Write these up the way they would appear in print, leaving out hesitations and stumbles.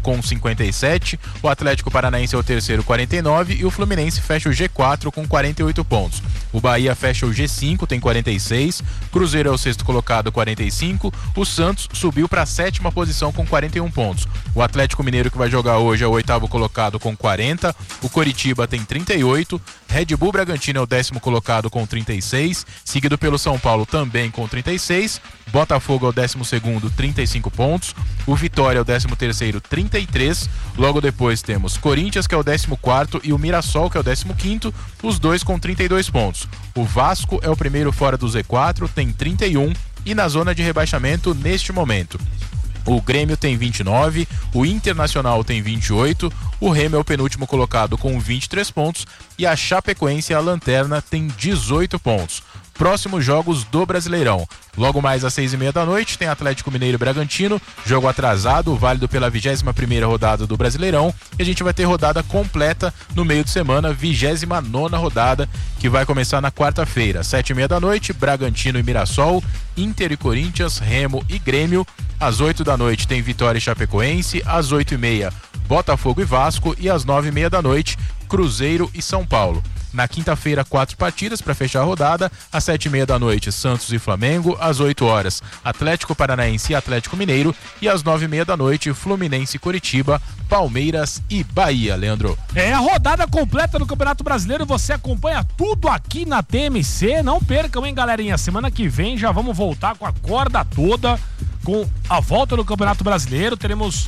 com 57, o Atlético Paranaense é o terceiro, 49, e o Fluminense fecha o G4 com 48 pontos. O Bahia fecha o G5, tem 46, Cruzeiro é o sexto colocado, 45, o Santos subiu para a sétima posição com 41 pontos. O Atlético Mineiro, que vai jogar hoje, é o oitavo colocado com 40, o Coritiba tem 38, Red Bull Bragantino é o décimo colocado com 36, seguido pelo São Paulo também com 36, Botafogo é o 12º, 35 pontos, o Vitória é o 13º, 33, logo depois temos Corinthians, que é o 14º, e o Mirassol, que é o 15º, os dois com 32 pontos. O Vasco é o primeiro fora do Z4, tem 31, e na zona de rebaixamento neste momento o Grêmio tem 29, o Internacional tem 28, o Remo é o penúltimo colocado com 23 pontos e a Chapecoense, a lanterna, tem 18 pontos. Próximos jogos do Brasileirão. Logo mais às 6h30 da noite tem Atlético Mineiro e Bragantino, jogo atrasado, válido pela 21ª rodada do Brasileirão, e a gente vai ter rodada completa no meio de semana, 29ª rodada, que vai começar na quarta-feira, 7h30 da noite, Bragantino e Mirassol, Inter e Corinthians, Remo e Grêmio. Às 8 da noite tem Vitória e Chapecoense, às 8h30 Botafogo e Vasco, e às 9h30 da noite Cruzeiro e São Paulo. Na quinta-feira, 4 partidas para fechar a rodada. Às 7h30 da noite, Santos e Flamengo. Às 8 horas, Atlético Paranaense e Atlético Mineiro. E às 9h30 da noite, Fluminense e Coritiba, Palmeiras e Bahia, Leandro. É a rodada completa do Campeonato Brasileiro. Você acompanha tudo aqui na TMC. Não percam, hein, galerinha? Semana que vem já vamos voltar com a corda toda, com a volta do Campeonato Brasileiro. Teremos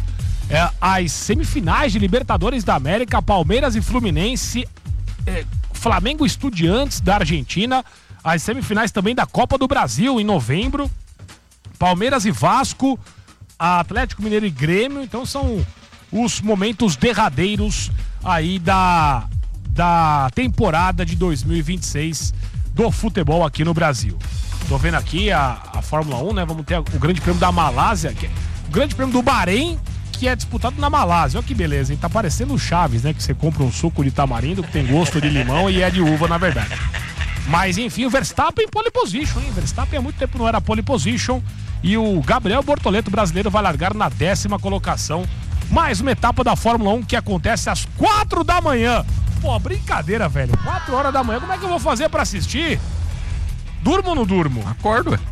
as semifinais de Libertadores da América, Palmeiras e Fluminense, Flamengo e Estudiantes da Argentina, as semifinais também da Copa do Brasil em novembro, Palmeiras e Vasco, Atlético Mineiro e Grêmio. Então são os momentos derradeiros aí da temporada de 2026 do futebol aqui no Brasil. Tô vendo aqui a Fórmula 1, né? Vamos ter o Grande Prêmio da Malásia, o Grande Prêmio do Bahrein, que é disputado na Malásia. Olha que beleza, hein? Tá parecendo o Chaves, né? Que você compra um suco de tamarindo que tem gosto de limão e é de uva, na verdade. Mas, enfim, o Verstappen pole position, hein? Verstappen há muito tempo não era pole position. E o Gabriel Bortoleto, brasileiro, vai largar na 10ª colocação. Mais uma etapa da Fórmula 1 que acontece às 4 da manhã. Pô, brincadeira, velho. 4 horas da manhã, como é que eu vou fazer pra assistir? Durmo ou não durmo? Acordo, ué.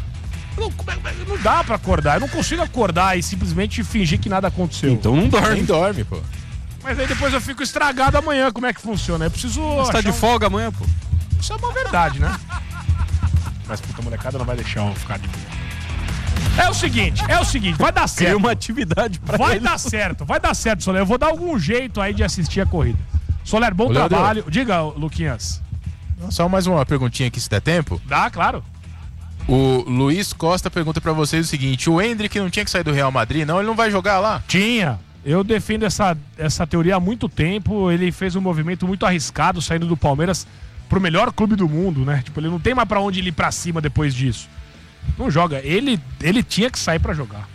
Não dá pra acordar, eu não consigo acordar e simplesmente fingir que nada aconteceu. Então não dorme. Nem dorme, pô. Mas aí depois eu fico estragado amanhã, como é que funciona? Eu preciso... Você tá de folga amanhã, pô? Isso é uma verdade, né? Mas puta, molecada não vai deixar eu ficar de boa. É o seguinte, vai dar certo. Tem uma atividade pra Vai dar certo, Soler. Eu vou dar algum jeito aí de assistir a corrida. Soler, bom trabalho. Diga, Luquinhas. Só mais uma perguntinha aqui, se der tempo. Dá, claro. O Luiz Costa pergunta pra vocês o seguinte: o Endrick não tinha que sair do Real Madrid, não? Ele não vai jogar lá? Tinha. Eu defendo essa teoria há muito tempo. Ele fez um movimento muito arriscado saindo do Palmeiras pro melhor clube do mundo, né? Tipo, ele não tem mais pra onde ir pra cima depois disso. Não joga. Ele tinha que sair pra jogar.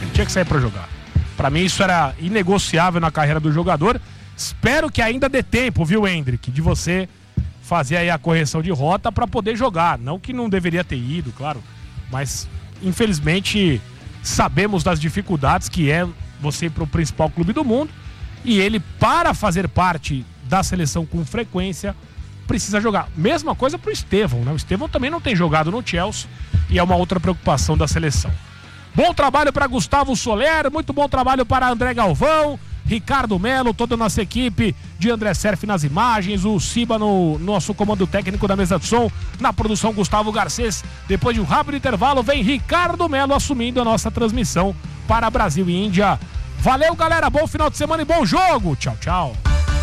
Pra mim isso era inegociável na carreira do jogador. Espero que ainda dê tempo, viu, Endrick, de você fazer aí a correção de rota pra poder jogar. Não que não deveria ter ido, claro, mas infelizmente sabemos das dificuldades que é você ir pro principal clube do mundo, e ele, para fazer parte da seleção com frequência, precisa jogar. Mesma coisa pro Estevão, né? O Estevão também não tem jogado no Chelsea e é uma outra preocupação da seleção. Bom trabalho para Gustavo Soler, muito bom trabalho para André Galvão, Ricardo Melo, toda a nossa equipe de André Serf nas imagens, o Ciba no nosso comando técnico da mesa de som, na produção Gustavo Garcês. Depois de um rápido intervalo, vem Ricardo Melo assumindo a nossa transmissão para Brasil e Índia. Valeu, galera, bom final de semana e bom jogo. Tchau, tchau.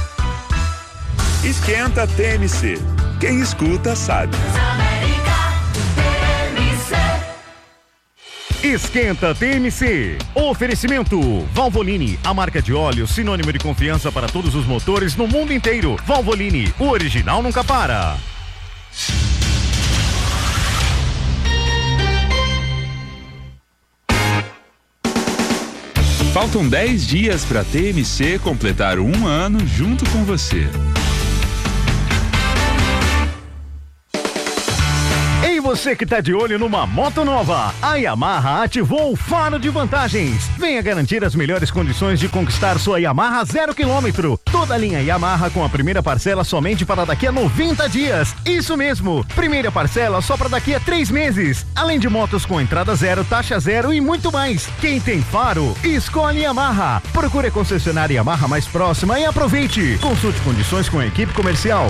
Esquenta TMC. Quem escuta sabe. Esquenta TMC. Oferecimento Valvoline, a marca de óleo sinônimo de confiança para todos os motores no mundo inteiro. Valvoline, o original nunca para. Faltam 10 dias para a TMC completar 1 ano junto com você. Você que tá de olho numa moto nova, a Yamaha ativou o Faro de Vantagens. Venha garantir as melhores condições de conquistar sua Yamaha 0 km. Toda a linha Yamaha com a primeira parcela somente para daqui a 90 dias. Isso mesmo, primeira parcela só para daqui a 3 meses. Além de motos com entrada zero, taxa zero e muito mais. Quem tem Faro, escolhe Yamaha. Procure a concessionária Yamaha mais próxima e aproveite. Consulte condições com a equipe comercial.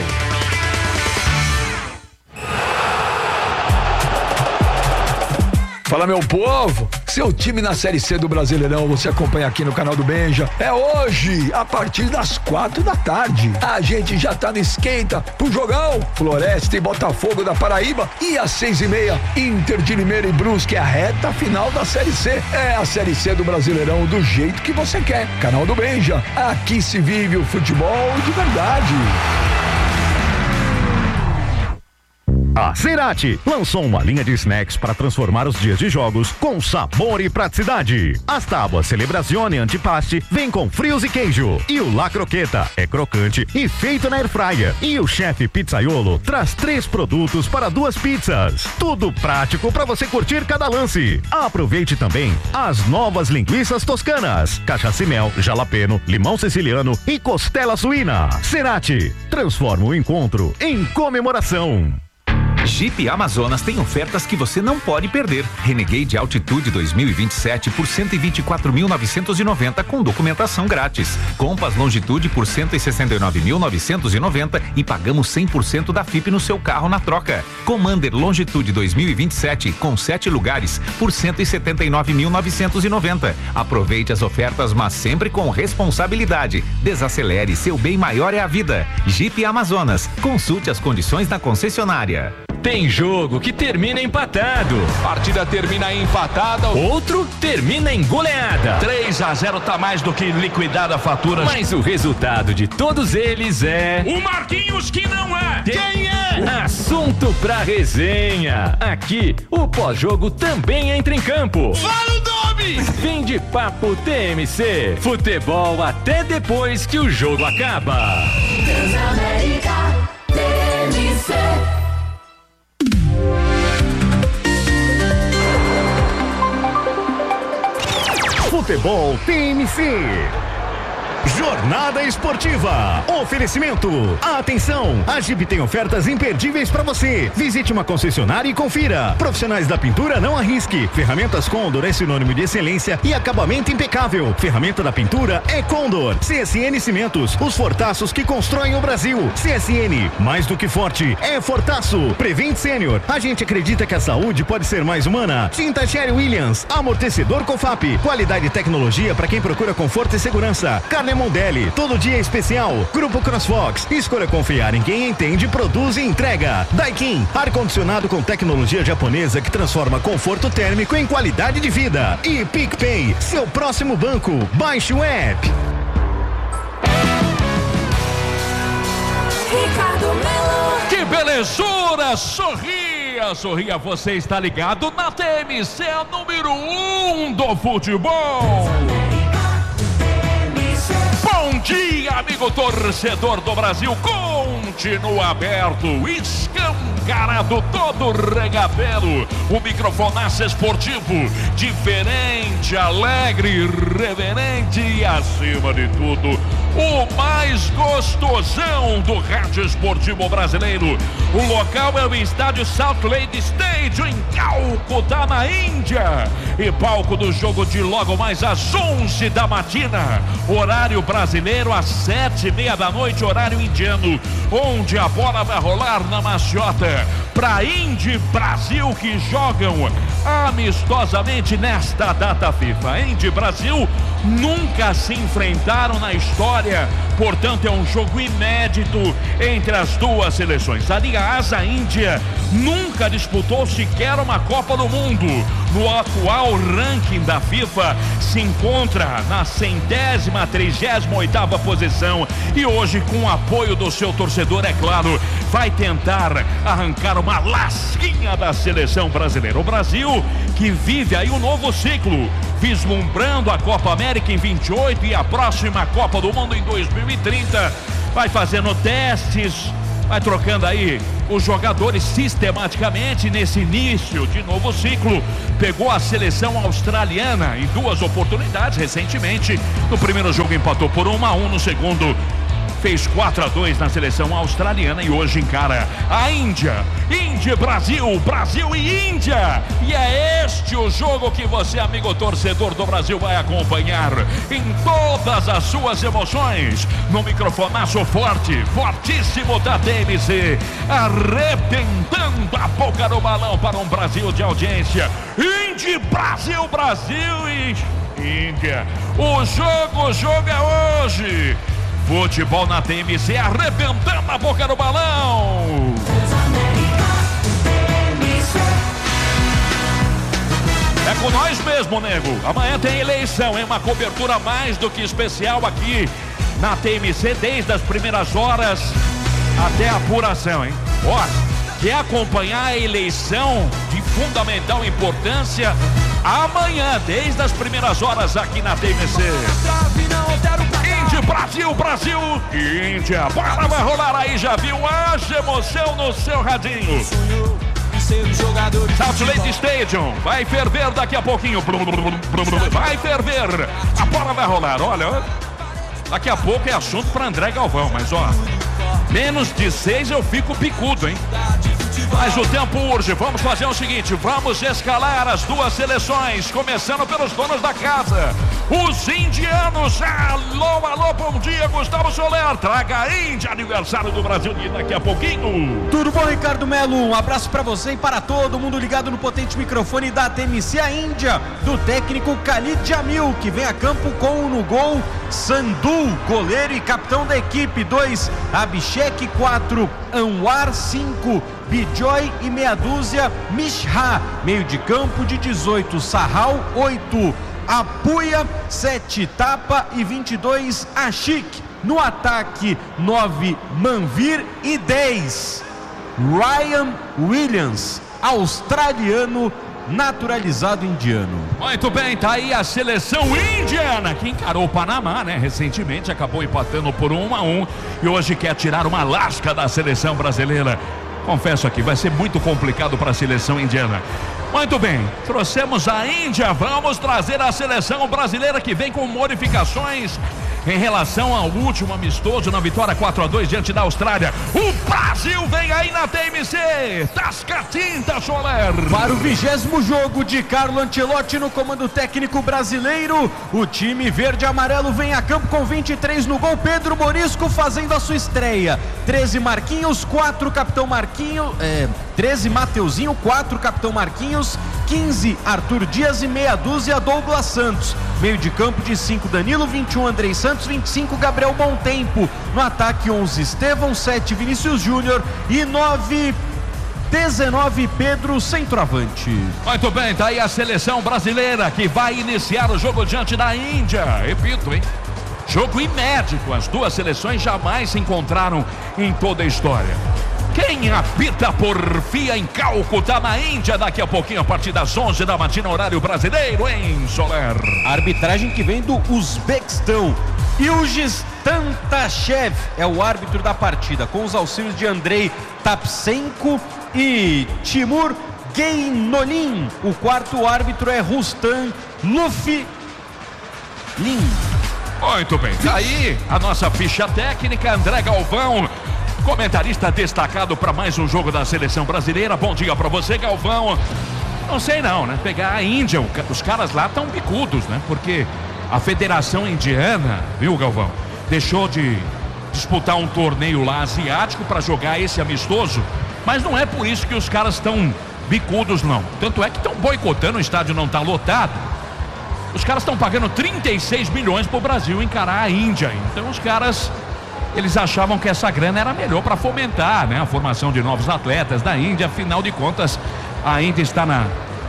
Fala, meu povo, seu time na Série C do Brasileirão você acompanha aqui no canal do Benja. É hoje, a partir das 4 da tarde. A gente já tá no esquenta pro jogão. Floresta e Botafogo da Paraíba. E às 6h30, Inter de Limeira e Brusque, é a reta final da Série C. É a Série C do Brasileirão do jeito que você quer. Canal do Benja, aqui se vive o futebol de verdade. A Cerati lançou uma linha de snacks para transformar os dias de jogos com sabor e praticidade. As tábuas Celebrazione Antipaste vem com frios e queijo. E o La Croqueta é crocante e feito na airfryer. E o chefe Pizzaiolo traz 3 produtos para 2 pizzas. Tudo prático para você curtir cada lance. Aproveite também as novas linguiças toscanas, cachaça e mel, jalapeno, limão siciliano e costela suína. Cerati transforma o encontro em comemoração. Jeep Amazonas tem ofertas que você não pode perder. Renegade Altitude 2027 por 124.990 com documentação grátis. Compass Longitude por 169.990 e pagamos 100% da FIP no seu carro na troca. Commander Longitude 2027 com 7 lugares por 179.990. Aproveite as ofertas, mas sempre com responsabilidade. Desacelere, seu bem maior é a vida. Jeep Amazonas. Consulte as condições na concessionária. Tem jogo que termina empatado. Partida termina empatada. Outro termina em goleada. 3-0 tá mais do que liquidada a fatura. Mas o resultado de todos eles é... O Marquinhos que não é. Quem é? Assunto pra resenha. Aqui, o pós-jogo também entra em campo. Fala o nome! Fim de papo TMC. Futebol até depois que o jogo acaba. Transamérica TMC. Futebol TMC. Jornada Esportiva. Oferecimento. Atenção, a Jeep tem ofertas imperdíveis para você. Visite uma concessionária e confira. Profissionais da pintura, não arrisque. Ferramentas Condor é sinônimo de excelência e acabamento impecável. Ferramenta da pintura é Condor. CSN Cimentos, os fortaços que constroem o Brasil. CSN, mais do que forte, é fortaço. Prevent Sênior, a gente acredita que a saúde pode ser mais humana. Tinta Sherry Williams, amortecedor Cofap, qualidade e tecnologia para quem procura conforto e segurança. Carne Mondelli, todo dia é especial. Grupo CrossFox, escolha confiar em quem entende, produz e entrega. Daikin, ar-condicionado com tecnologia japonesa que transforma conforto térmico em qualidade de vida. E PicPay, seu próximo banco. Baixe o app. Ricardo Melo. Que belezura! Sorria, você está ligado na TMC, a número 1 do futebol. Bom dia, amigo torcedor do Brasil. Continua aberto, escancarado, todo regateiro. O microfonaço esportivo, diferente, alegre, reverente e, acima de tudo, o mais gostosão do rádio esportivo brasileiro. O local é o estádio Salt Lake Stadium, em Calcutá, na Índia. E palco do jogo de logo mais às 11 da matina, horário brasileiro, às 7h30 da noite, horário indiano, onde a bola vai rolar na maciota para Índia e Brasil, que jogam amistosamente nesta data FIFA. Índia e Brasil nunca se enfrentaram na história, portanto é um jogo inédito entre as duas seleções. Aliás, a Índia nunca disputou sequer uma Copa do Mundo. No atual ranking da FIFA se encontra na 138ª posição e hoje, com o apoio do seu torcedor, é claro, vai tentar arrancar uma lasquinha da seleção brasileira. O Brasil que vive aí um novo ciclo, vislumbrando a Copa América em 28 e a próxima Copa do Mundo em 2030, vai fazendo testes, vai trocando aí os jogadores sistematicamente nesse início de novo ciclo. Pegou a seleção australiana em 2 oportunidades recentemente. No primeiro jogo empatou por 1-1, no segundo fez 4-2 na seleção australiana e hoje encara a Índia. Índia, Brasil, Brasil e Índia. E é este o jogo que você, amigo torcedor do Brasil, vai acompanhar em todas as suas emoções. No microfonaço forte, fortíssimo da TMC, arrebentando a boca no balão para um Brasil de audiência. Índia, Brasil, Brasil e Índia. O jogo é hoje. Futebol na TMC, arrebentando a boca do balão. É com nós mesmo, nego. Amanhã tem eleição, hein? Uma cobertura mais do que especial aqui na TMC, desde as primeiras horas até a apuração, hein? Ó, quer acompanhar a eleição de fundamental importância? Amanhã, desde as primeiras horas aqui na TMC. Índia, Brasil, Brasil, Índia. Bola vai rolar aí, já viu? Haja emoção no seu radinho. Salt Lake Stadium vai ferver daqui a pouquinho. Vai ferver. A bola vai rolar, olha. Daqui a pouco é assunto para André Galvão, mas ó, menos de 6 eu fico picudo, hein? Mas o tempo urge, vamos fazer o seguinte, vamos escalar as 2 seleções, começando pelos donos da casa, os indianos. Alô, alô, bom dia, Gustavo Soler, traga a Índia, aniversário do Brasil daqui a pouquinho. Tudo bom, Ricardo Melo? Um abraço pra você e para todo mundo ligado no potente microfone da TMC, a Índia, do técnico Khalid Jamil, que vem a campo com no gol Sandhu, goleiro e capitão da equipe. 2, Abhishek. 4, Anwar. 5, Bijoy e meia dúzia Mishra. Meio de campo de 18, Sahal. 8, Apuia. 7, Tapa e 22, Ashik. No ataque, 9, Manvir e 10, Ryan Williams, australiano naturalizado indiano. Muito bem, tá aí a seleção indiana que encarou o Panamá, né? Recentemente acabou empatando por 1-1 e hoje quer tirar uma lasca da seleção brasileira. Confesso aqui, vai ser muito complicado para a seleção indiana. Muito bem, trouxemos a Índia, vamos trazer a seleção brasileira que vem com modificações em relação ao último amistoso na vitória 4-2 diante da Austrália. O Brasil vem aí na TMC, tasca tinta, Soler. Para o 20º jogo de Carlo Ancelotti no comando técnico brasileiro, o time verde e amarelo vem a campo com 23 no gol, Pedro Morisco fazendo a sua estreia, 13 Marquinhos, 4 capitão Marquinhos, 13 Mateuzinho, 4 capitão Marquinhos, 15 Arthur Dias e meia dúzia Douglas Santos. Meio de campo de 5 Danilo, 21 Andrei Santos, 25 Gabriel Bom Tempo. No ataque 11 Estevão, 7 Vinícius Júnior e 19 Pedro, centroavante. Muito bem, tá aí a seleção brasileira que vai iniciar o jogo diante da Índia. Repito, hein? Jogo inédito, as 2 seleções jamais se encontraram em toda a história. Quem apita porfia em Calcutá, na Índia, daqui a pouquinho, a partir das 11 da matina, horário brasileiro, em Soler. A arbitragem que vem do Uzbequistão. Ilgis Tantashev é o árbitro da partida, com os auxílios de Andrei Tapsenko e Timur Geinolin. O 4º árbitro é Rustam Lufilin. Muito bem, tá aí a nossa ficha técnica, André Galvão, comentarista destacado para mais um jogo da seleção brasileira. Bom dia para você, Galvão. Não sei não, né? Pegar a Índia, os caras lá estão bicudos, né? Porque a Federação Indiana, viu, Galvão, deixou de disputar um torneio lá asiático para jogar esse amistoso, mas não é por isso que os caras estão bicudos, não. Tanto é que estão boicotando, o estádio não está lotado. Os caras estão pagando 36 milhões pro Brasil encarar a Índia. Então os caras, eles achavam que essa grana era melhor para fomentar, né, a formação de novos atletas da Índia. Afinal de contas, a Índia está na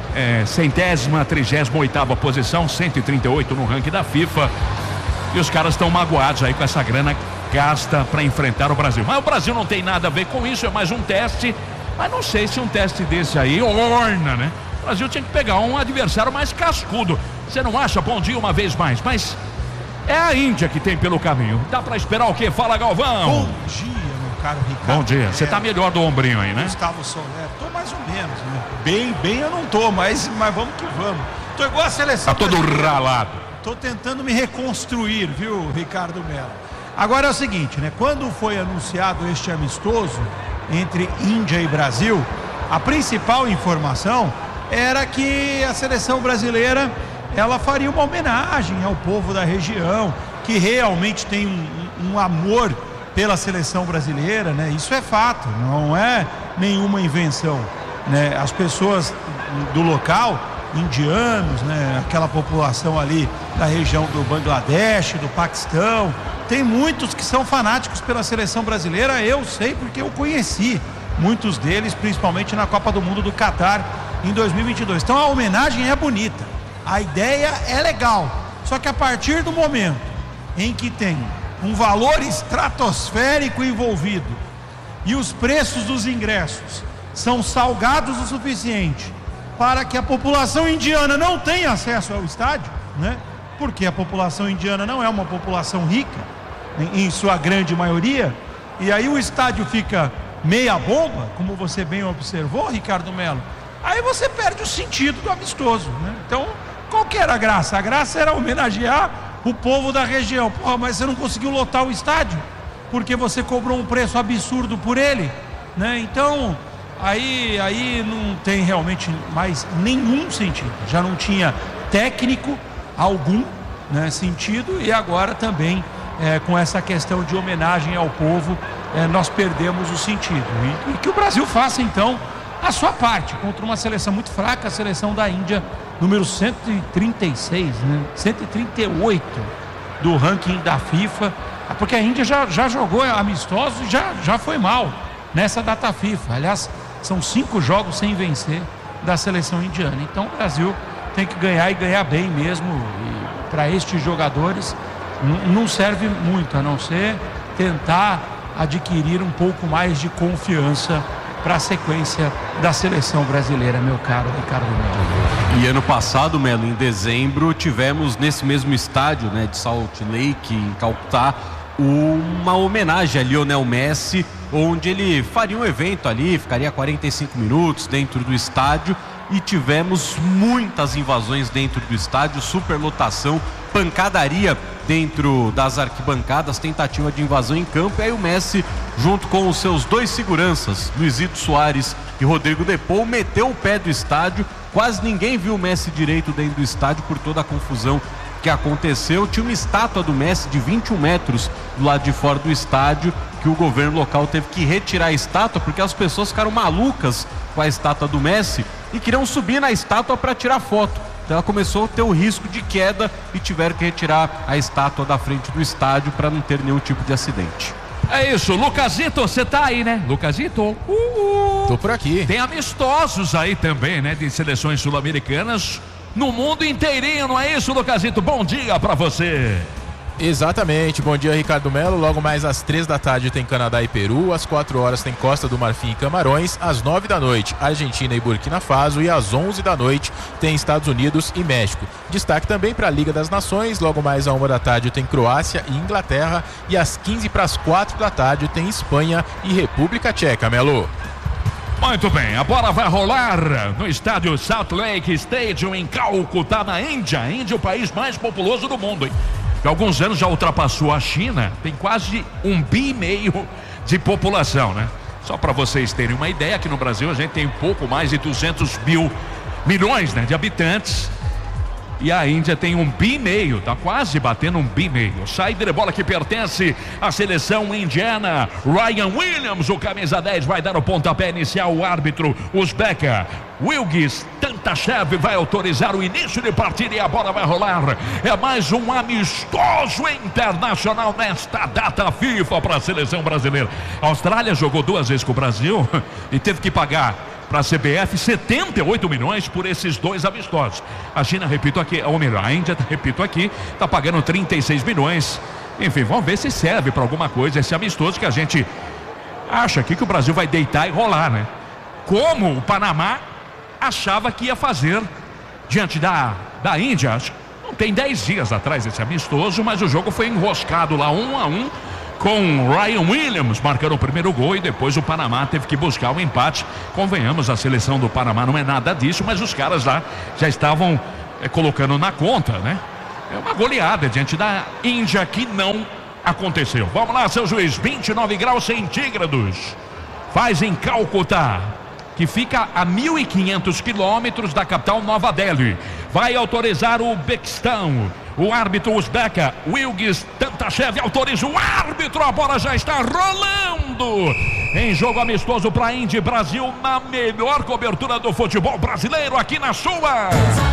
138ª posição, 138 no ranking da FIFA. E os caras estão magoados aí com essa grana gasta para enfrentar o Brasil. Mas o Brasil não tem nada a ver com isso, é mais um teste. Mas não sei se um teste desse aí orna, né? O Brasil tinha que pegar um adversário mais cascudo. Você não acha? Bom dia uma vez mais, mas é a Índia que tem pelo caminho. Dá pra esperar o quê? Fala, Galvão. Bom dia, meu caro Ricardo. Bom dia. Você tá melhor do ombrinho aí, né? Gustavo Soler. Tô mais ou menos, né? Bem eu não tô, mas vamos que vamos. Tô igual a seleção. Tá todo ralado. Tô tentando me reconstruir, viu, Ricardo Melo? Agora é o seguinte, né? Quando foi anunciado este amistoso entre Índia e Brasil, a principal informação era que a seleção brasileira ela faria uma homenagem ao povo da região, que realmente tem um amor pela seleção brasileira, né? Isso é fato, não é nenhuma invenção, né? As pessoas do local, indianos, né? Aquela população ali da região do Bangladesh, do Paquistão, tem muitos que são fanáticos pela seleção brasileira, eu sei porque eu conheci muitos deles, principalmente na Copa do Mundo do Catar em 2022. Então a homenagem é bonita, a ideia é legal, só que a partir do momento em que tem um valor estratosférico envolvido e os preços dos ingressos são salgados o suficiente para que a população indiana não tenha acesso ao estádio, né? Porque a população indiana não é uma população rica, em sua grande maioria, e aí o estádio fica meia bomba, como você bem observou, Ricardo Melo, aí você perde o sentido do amistoso, né? Então, qual que era a graça? A graça era homenagear o povo da região. Porra, mas você não conseguiu lotar o estádio porque você cobrou um preço absurdo por ele, né? Então, aí não tem realmente mais nenhum sentido. Já não tinha técnico algum, né, sentido, e agora também com essa questão de homenagem ao povo, nós perdemos o sentido. E que o Brasil faça então a sua parte contra uma seleção muito fraca, a seleção da Índia, número 136, né? 138 do ranking da FIFA, porque a Índia já jogou amistosos e já foi mal nessa data FIFA. Aliás, são 5 jogos sem vencer da seleção indiana. Então o Brasil tem que ganhar e ganhar bem mesmo. E para estes jogadores não serve muito, a não ser tentar adquirir um pouco mais de confiança para a sequência da seleção brasileira, meu caro Ricardo Melo. E ano passado, Melo, em dezembro, tivemos nesse mesmo estádio, né, de Salt Lake, em Calcutá, uma homenagem a Lionel Messi, onde ele faria um evento ali, ficaria 45 minutos dentro do estádio, e tivemos muitas invasões dentro do estádio, superlotação, pancadaria dentro das arquibancadas, tentativa de invasão em campo, e aí o Messi, junto com os seus 2 seguranças, Luizito Soares e Rodrigo Depou, meteu o pé do estádio. Quase ninguém viu o Messi direito dentro do estádio por toda a confusão que aconteceu. Tinha uma estátua do Messi de 21 metros do lado de fora do estádio, que o governo local teve que retirar a estátua porque as pessoas ficaram malucas com a estátua do Messi e queriam subir na estátua para tirar foto. Então ela começou a ter o risco de queda e tiveram que retirar a estátua da frente do estádio para não ter nenhum tipo de acidente. É isso, Lucasito, você tá aí, né? Lucasito, tô por aqui. Tem amistosos aí também, né? De seleções sul-americanas no mundo inteirinho, não é isso, Lucasito? Bom dia pra você. Exatamente, bom dia, Ricardo Melo. Logo mais às 3 da tarde tem Canadá e Peru, às 4 horas tem Costa do Marfim e Camarões, às 9 da noite Argentina e Burkina Faso, e às 11 da noite tem Estados Unidos e México. Destaque também para a Liga das Nações, logo mais à 1 da tarde tem Croácia e Inglaterra, e às 15 para as 4 da tarde tem Espanha e República Tcheca, Melo. Muito bem, a bola vai rolar no estádio Salt Lake Stadium em Calcutá, na Índia. A Índia é o país mais populoso do mundo, hein? Há alguns anos já ultrapassou a China, tem quase 1,5 bi de população, né? Só para vocês terem uma ideia, aqui no Brasil a gente tem um pouco mais de 200 milhões, né, de habitantes. E a Índia tem 1,5 bi, tá quase batendo 1,5 bi. Saída de bola que pertence à seleção indiana. Ryan Williams, o camisa 10, vai dar o pontapé inicial. O árbitro Uzbeka Wilgis Tantashev vai autorizar o início de partida e a bola vai rolar. É mais um amistoso internacional nesta data FIFA para a seleção brasileira. A Austrália jogou 2 vezes com o Brasil e teve que pagar para a CBF 78 milhões por esses 2 amistosos. A China, repito aqui, ou melhor, a Índia, repito aqui, está pagando 36 milhões. Enfim, vamos ver se serve para alguma coisa esse amistoso que a gente acha aqui que o Brasil vai deitar e rolar, né? Como o Panamá achava que ia fazer diante da Índia. Não tem 10 dias atrás esse amistoso, mas o jogo foi enroscado lá 1-1 com Ryan Williams marcando o primeiro gol e depois o Panamá teve que buscar o empate. Convenhamos, a seleção do Panamá não é nada disso, mas os caras lá já estavam colocando na conta, né? É uma goleada diante da Índia que não aconteceu. Vamos lá, seu juiz, 29 graus centígrados. Faz em Calcutá, que fica a 1.500 quilômetros da capital Nova Delhi. Vai autorizar o Uzbequistão. O árbitro uzbeca, Wilgis Tantashev, autoriza o árbitro. A bola já está rolando. Em jogo amistoso para Índia e Brasil, na melhor cobertura do futebol brasileiro aqui na sua.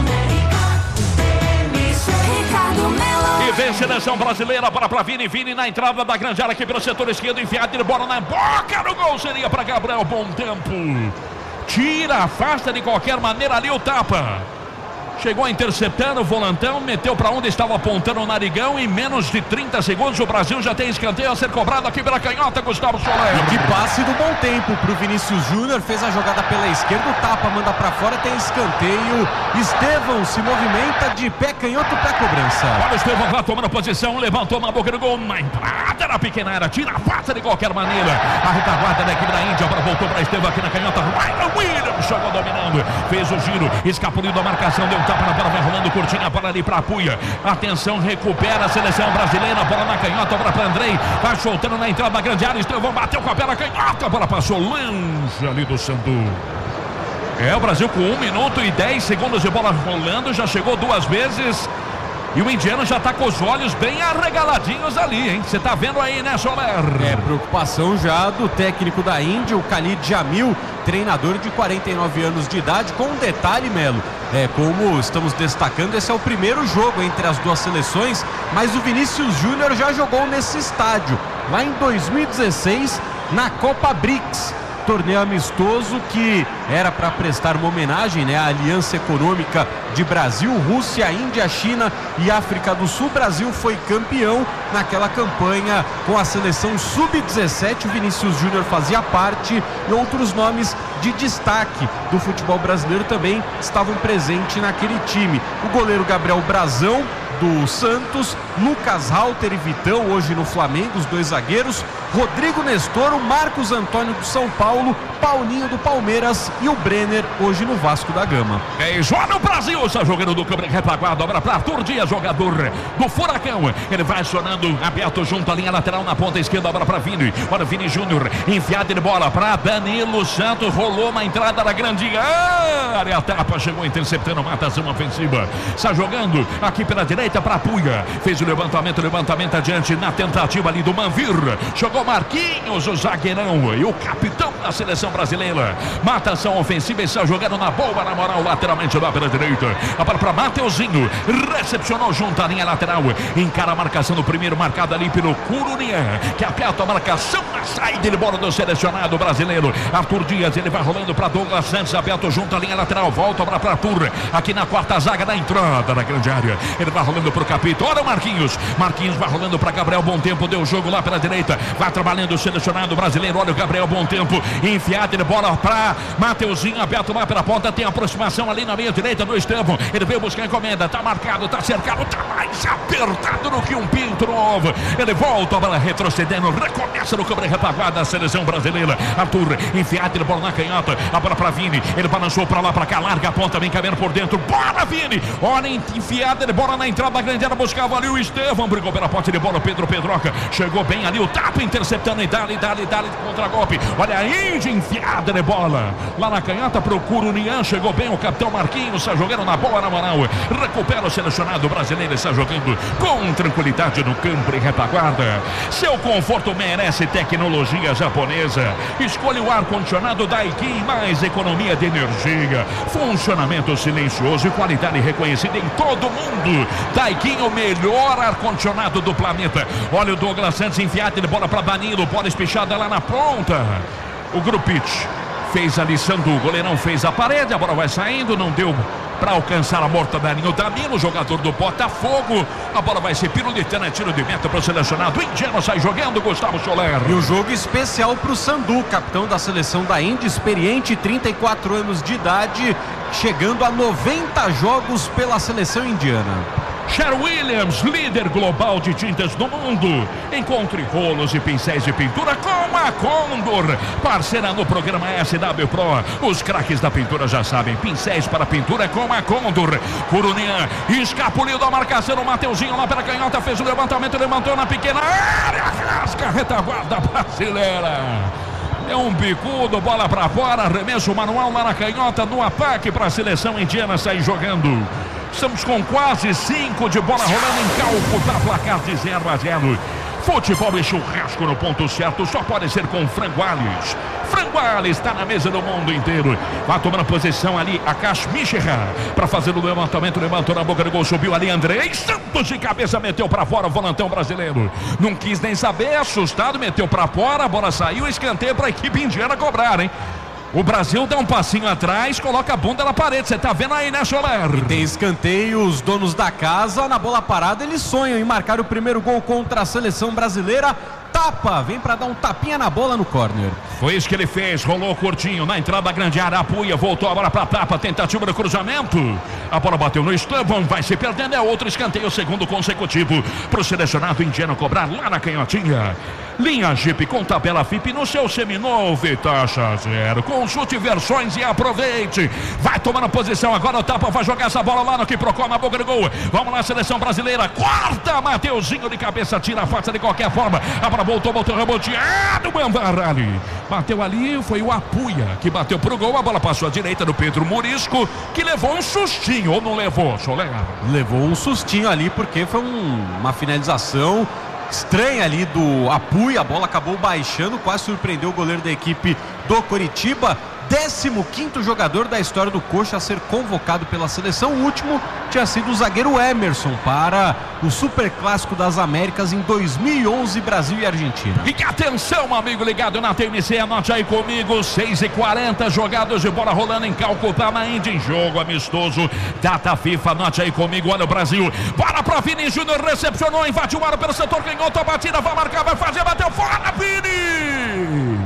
E vem seleção brasileira para Vini na entrada da grande área aqui pelo setor esquerdo, enfiado de bola na boca do gol, seria para Gabriel. Bom tempo, tira, afasta de qualquer maneira ali o tapa. Chegou interceptando o volantão, meteu para onde estava apontando o narigão. Em menos de 30 segundos o Brasil já tem escanteio a ser cobrado aqui pela canhota, Gustavo Soler. E que passe do bom tempo pro Vinícius Júnior, fez a jogada pela esquerda, o tapa, manda para fora, tem escanteio. Estevão se movimenta de pé canhoto para cobrança. Olha o Estevão lá tomando posição, levantou na boca do gol, na entrada na pequena área, tira a pata de qualquer maneira. A retaguarda da equipe da Índia, agora voltou para Estevão aqui na canhota. Ryan Williams chegou dominando, fez o giro, escapuliu da marcação, deu tapa na bola, vai rolando curtinha, a bola ali para Apuia. Atenção, recupera a seleção brasileira, a bola na canhota, agora para Andrei, vai soltando na entrada da grande área. Estevão bateu com a perna canhota, a bola passou longe ali do Sandu. O Brasil com 1 minuto e 10 segundos de bola rolando, já chegou 2 vezes. E o indiano já está com os olhos bem arregaladinhos ali, hein? Você tá vendo aí, né, Soler? Preocupação já do técnico da Índia, o Khalid Jamil, treinador de 49 anos de idade, com um detalhe, Melo. Como estamos destacando, esse é o primeiro jogo entre as duas seleções, mas o Vinícius Júnior já jogou nesse estádio, lá em 2016, na Copa BRICS. Torneio amistoso que era para prestar uma homenagem, né, à aliança econômica de Brasil, Rússia, Índia, China e África do Sul. Brasil foi campeão naquela campanha com a seleção sub-17. O Vinícius Júnior fazia parte e outros nomes de destaque do futebol brasileiro também estavam presentes naquele time. O goleiro Gabriel Brazão do Santos, Lucas Halter e Vitão hoje no Flamengo, os 2 zagueiros, Rodrigo Nestor, o Marcos Antônio do São Paulo, Paulinho do Palmeiras e o Brenner hoje no Vasco da Gama. Joga no Brasil, está jogando do câmera retaguarda, agora para Arthur Dias, jogador do Furacão. Ele vai acionando, aberto junto à linha lateral na ponta esquerda, agora para Vini. Olha Vini Júnior, enfiado de bola para Danilo Santos, rolou na entrada da grande área, a tapa chegou interceptando, marcação ofensiva. Está jogando aqui pela direita para Apuia, fez o levantamento adiante na tentativa ali do Manvir. Jogou Marquinhos, o zagueirão e o capitão da seleção brasileira. Marcação ofensiva, está jogando na boa, na moral, lateralmente lá pela direita. A bola para Mateuzinho, recepcionou junto à linha lateral, encara a marcação do primeiro, marcado ali pelo Curunian, que aperta a marcação na saída de bola do selecionado brasileiro. Arthur Dias, ele vai rolando para Douglas Santos, aberto junto à linha lateral, volta para Arthur, aqui na quarta zaga, na entrada da grande área. Ele vai rolando para o capitão, olha o Marquinhos vai rolando para Gabriel, bom tempo, deu jogo lá pela direita, vai trabalhando o selecionado brasileiro, olha o Gabriel, bom tempo, enfiado de bola para Mateuzinho, aberto lá pela ponta, tem aproximação ali na meia direita do Estevão, ele veio buscar a encomenda, tá marcado, tá cercado, tá mais apertado do que um pinto novo, ele volta, a bola retrocedendo, recomeça no câmera retaguarda da seleção brasileira. Arthur, enfiado de bola na canhota, a bola para Vini, ele balançou para lá, para cá, larga a ponta, vem caminhando por dentro, bora Vini, olha, enfiada de bola na entrada da grande área, buscava ali o Estevão, brigou pela posse de bola, Pedro Pedroca, chegou bem ali, o tapa interceptando e dali, contra-golpe, olha a Índia, enfiada de bola, lá na canhota pro Curunian, chegou bem o capitão Marquinhos, está jogando na boa, na moral, recupera o selecionado brasileiro, está jogando com tranquilidade no campo e retaguarda. Seu conforto merece tecnologia japonesa, escolha o ar-condicionado Daikin, mais economia de energia, funcionamento silencioso e qualidade reconhecida em todo o mundo. Daikin, o melhor ar-condicionado do planeta. Olha o Douglas Santos, enfiado de bola para Danilo, bola espichada lá na ponta. O Grupic fez a lição do goleirão, fez a parede, a bola vai saindo, não deu para alcançar a mortadaria. O Danilo, jogador do Botafogo, a bola vai ser pirulitana, tiro de meta para o selecionado. O indiano sai jogando, Gustavo Soler. E o jogo especial para o Sandu, capitão da seleção da Índia, experiente, 34 anos de idade, chegando a 90 jogos pela seleção indiana. Sherwin Williams, líder global de tintas no mundo. Encontre rolos e pincéis de pintura com a Condor, parceira no programa SW Pro. Os craques da pintura já sabem, pincéis para pintura com a Condor. Curunian escapuliu da marcação, o Mateuzinho lá pela canhota, fez o levantamento, levantou na pequena área, rasga a retaguarda brasileira. É um bicudo, bola para fora, arremesso manual lá na canhota, no ataque para a seleção indiana sair jogando. Estamos com quase 5 de bola rolando em Calco, tá placar de 0-0. Futebol e churrasco no ponto certo, só pode ser com Franguales. Franguales está na mesa do mundo inteiro. Vai tomando posição ali a Kashmichera para fazer o levantamento, levantou na boca do gol, subiu ali Andrei Santos de cabeça, meteu para fora o volantão brasileiro. Não quis nem saber, assustado, meteu para fora, a bola saiu, escanteio para a equipe indiana cobrar, hein? O Brasil dá um passinho atrás, coloca a bunda na parede. Você tá vendo aí, né, Soler? E tem escanteio, os donos da casa, na bola parada, eles sonham em marcar o primeiro gol contra a seleção brasileira. Tapa, vem pra dar um tapinha na bola no córner. Foi isso que ele fez, rolou curtinho na entrada da grande área, Apuia, voltou a bola pra Tapa, tentativa do cruzamento. A bola bateu no Estevão, vai se perdendo, é outro escanteio, segundo consecutivo pro selecionado indiano cobrar lá na canhotinha. Linha Jeep com tabela FIP no seu seminovo e taxa zero. Consulte versões e aproveite. Vai tomando posição agora, o Tapa vai jogar essa bola lá no Quiprocó, na boca do gol. Vamos lá, seleção brasileira, corta, Mateuzinho de cabeça, tira a faça de qualquer forma. A bola voltou, reboteado, Banvarali. Bateu ali, foi o Apuia que bateu pro gol, a bola passou à direita do Pedro Murisco, que levou um sustinho, ou não levou, Soler? Levou um sustinho ali, porque foi uma finalização estranha ali do Apuia, a bola acabou baixando, quase surpreendeu o goleiro da equipe do Coritiba. 15º jogador da história do Coxa a ser convocado pela seleção. O último tinha sido o zagueiro Emerson para o Superclássico das Américas em 2011, Brasil e Argentina. E atenção, amigo ligado na TMC, anote aí comigo, 6h40, jogadas de bola rolando em Calcutá, na Índia, em jogo amistoso, data FIFA, anote aí comigo, olha o Brasil, bola para Vini Júnior, recepcionou, invadiu o ar pelo setor canhoto, a batida vai marcar, vai fazer, bateu fora, Vini!